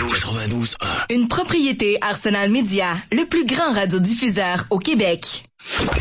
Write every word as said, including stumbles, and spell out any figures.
quatre-vingt-douze un. Une propriété Arsenal Média, le plus grand radiodiffuseur au Québec.